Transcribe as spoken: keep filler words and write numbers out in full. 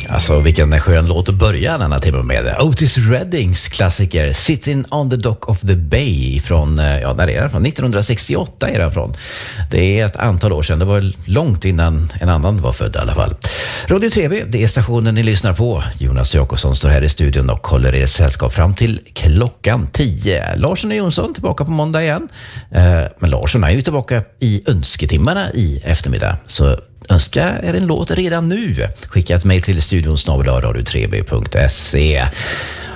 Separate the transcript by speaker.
Speaker 1: Alltså vilken skön låt att börja denna timme med. Otis Reddings klassiker Sitting on the Dock of the Bay från, ja, när är det från? nittonhundrasextioåtta är det från. Det är ett antal år sedan, det var långt innan en annan var född i alla fall. Radio T V, det är stationen ni lyssnar på. Jonas Jakobsson står här i studion och håller er sällskap fram till klockan tio. Larsson och Jonsson tillbaka på måndag igen. Men Larsson är ju tillbaka i önsketimmarna i eftermiddag, så önska er en låt redan nu. Skicka ett mejl till studion snabel-a radio tre b punkt se.